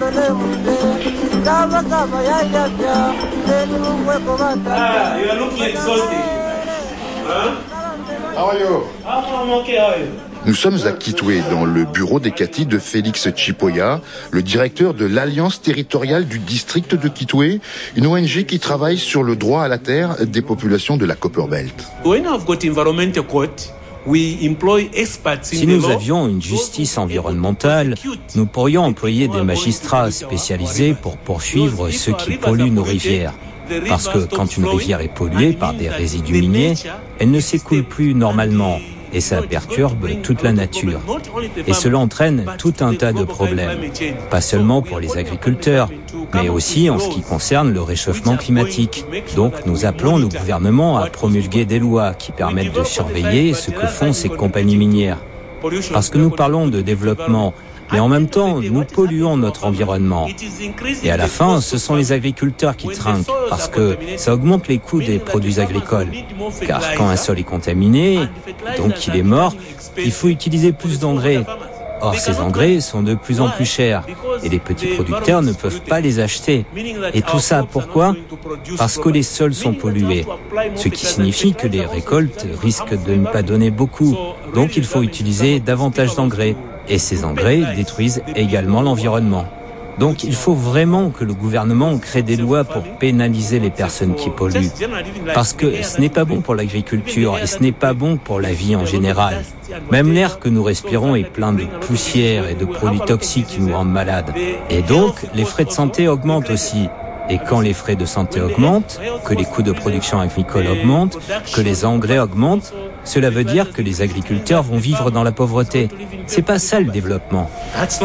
You are looking exhausted. Huh? How are you? I'm okay, how are you? Nous sommes à Kitwe, dans le bureau des Kati de Félix Chipoya, le directeur de l'Alliance territoriale du district de Kitwe, une ONG qui travaille sur le droit à la terre des populations de la Copperbelt. Si nous avions une justice environnementale, nous pourrions employer des magistrats spécialisés pour poursuivre ceux qui polluent nos rivières. Parce que quand une rivière est polluée par des résidus miniers, elle ne s'écoule plus normalement et ça perturbe toute la nature. Et cela entraîne tout un tas de problèmes, pas seulement pour les agriculteurs, mais aussi en ce qui concerne le réchauffement climatique. Donc nous appelons le gouvernement à promulguer des lois qui permettent de surveiller ce que font ces compagnies minières. Parce que nous parlons de développement, mais en même temps, nous polluons notre environnement. Et à la fin, ce sont les agriculteurs qui trinquent, parce que ça augmente les coûts des produits agricoles. Car quand un sol est contaminé, donc qu'il est mort, il faut utiliser plus d'engrais. Or, ces engrais sont de plus en plus chers, et les petits producteurs ne peuvent pas les acheter. Et tout ça, pourquoi ? Parce que les sols sont pollués, ce qui signifie que les récoltes risquent de ne pas donner beaucoup. Donc, il faut utiliser davantage d'engrais. Et ces engrais détruisent également l'environnement. Donc il faut vraiment que le gouvernement crée des lois pour pénaliser les personnes qui polluent. Parce que ce n'est pas bon pour l'agriculture et ce n'est pas bon pour la vie en général. Même l'air que nous respirons est plein de poussière et de produits toxiques qui nous rendent malades. Et donc les frais de santé augmentent aussi. Et quand les frais de santé augmentent, que les coûts de production agricole augmentent, que les engrais augmentent, cela veut dire que les agriculteurs vont vivre dans la pauvreté. C'est pas ça le développement.